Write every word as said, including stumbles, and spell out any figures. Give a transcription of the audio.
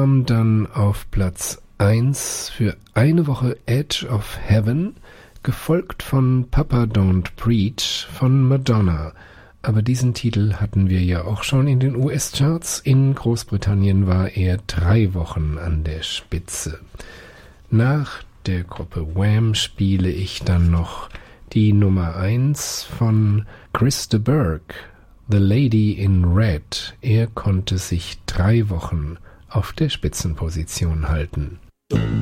Dann auf Platz eins für eine Woche Edge of Heaven, gefolgt von Papa Don't Preach von Madonna. Aber diesen Titel hatten wir ja auch schon in den U S-Charts. In Großbritannien war er drei Wochen an der Spitze. Nach der Gruppe Wham spiele ich dann noch die Nummer eins von Chris de Burgh, The Lady in Red. Er konnte sich drei Wochen auf der Spitzenposition halten.